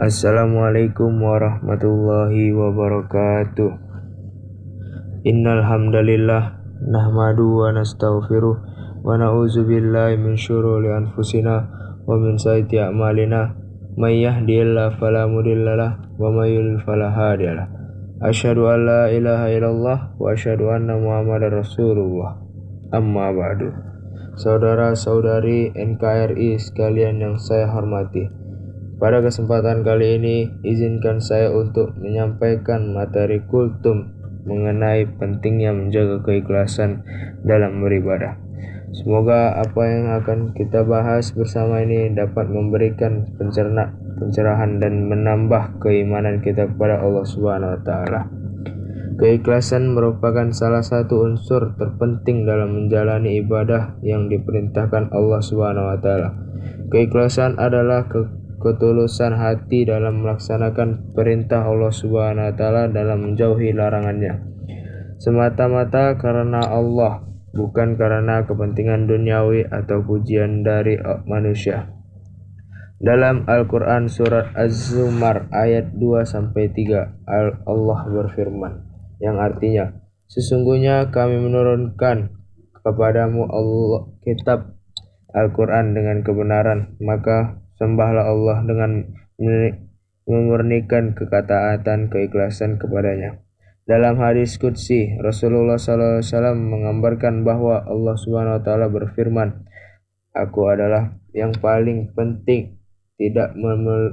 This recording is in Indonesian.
Assalamualaikum warahmatullahi wabarakatuh. Innal hamdalillah nahmadu wa nastaghfiruh wa na'udzu billahi min syururi anfusina wa min sayyiati a'malina. May yahdihillahu fala mudhillalah wa may yudhlil fala hadiyalah. Asyhadu an la ilaha illallah wa asyhadu anna Muhammadar Rasulullah. Amma ba'du. Saudara-saudari NKRI sekalian yang saya hormati, pada kesempatan kali ini, izinkan saya untuk menyampaikan materi kultum mengenai pentingnya menjaga keikhlasan dalam beribadah. Semoga apa yang akan kita bahas bersama ini dapat memberikan pencerahan dan menambah keimanan kita kepada Allah Subhanahu wa taala. Keikhlasan merupakan salah satu unsur terpenting dalam menjalani ibadah yang diperintahkan Allah Subhanahu wa taala. Keikhlasan adalah ketulusan hati dalam melaksanakan perintah Allah Subhanahu wa taala dalam menjauhi larangannya, semata-mata karena Allah, bukan karena kepentingan duniawi atau pujian dari manusia. Dalam Al-Quran surat Az-Zumar ayat 2-3, Allah berfirman, yang artinya, sesungguhnya kami menurunkan kepadamu Allah kitab Al-Quran dengan kebenaran, maka sembahlah Allah dengan memurnikan ketaatan keikhlasan kepadanya. Dalam hadis qudsi, Rasulullah SAW menggambarkan bahwa Allah Subhanahu wa taala berfirman, "Aku adalah yang paling penting, tidak